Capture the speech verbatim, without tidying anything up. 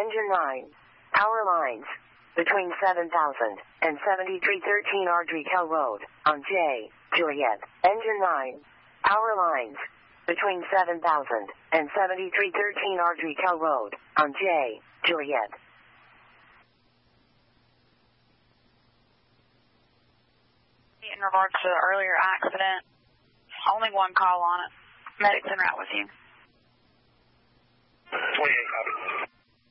Engine nine. Power lines. Between seven thousand and seventy-three thirteen Ardrey Kell Road, on J, Juliet. Engine nine. Power lines. Between seven thousand and seventy-three thirteen Ardrey Kell Road, on J, Juliet. In regards to the earlier accident, only one call on it. Medic's en route with you. twenty-eight, copy.